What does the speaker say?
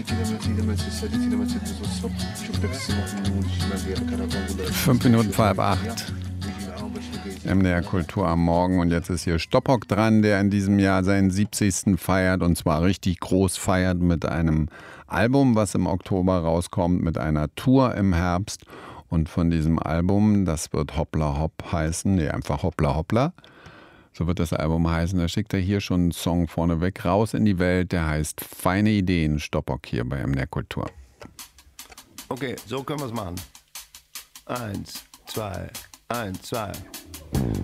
Minuten vor 7:30. MDR Kultur am Morgen und jetzt ist hier Stoppock dran, der in diesem Jahr seinen 70. feiert und zwar richtig groß feiert mit einem Album, was im Oktober rauskommt, mit einer Tour im Herbst und von diesem Album, das wird Hoppla Hopp heißen, einfach Hoppla Hoppla, so wird das Album heißen, da schickt er hier schon einen Song vorneweg raus in die Welt, der heißt Feine Ideen, Stoppock hier bei MDR Kultur. Okay, so können wir es machen. 1, 2, 1, 2.